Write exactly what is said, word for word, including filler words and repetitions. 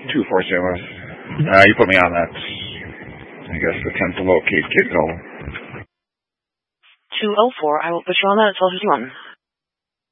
two four zero. Uh, you put me on that. I guess the tenth to locate kid call. two oh four. I will put you on that at twelve fifty-one.